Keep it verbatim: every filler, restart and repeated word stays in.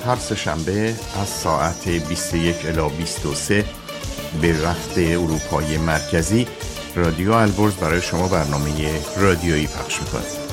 هر سه‌شنبه از ساعت بیست و یک الی بیست و سه به وقت اروپای مرکزی رادیو البرز برای شما برنامه رادیویی پخش می‌کنه.